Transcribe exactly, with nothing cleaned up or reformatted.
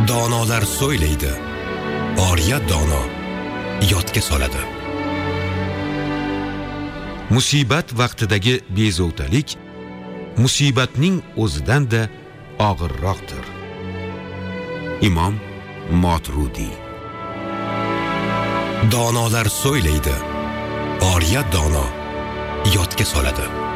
Donolar so'ylaydi, oriyat dono yodga soladi. Musibat vaqtidagi bezovtalik musibatning o'zidan-da og'irroqdir. Imom Moturudi. Donolar so'ylaydi, oriyat dono yodga soladi.